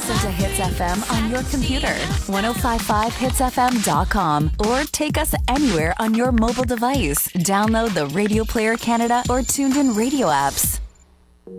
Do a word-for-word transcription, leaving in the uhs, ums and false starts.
Listen to Hits F M on your computer, ten fifty-five hits f m dot com, or take us anywhere on your mobile device. Download the Radio Player Canada or Tuned In Radio apps.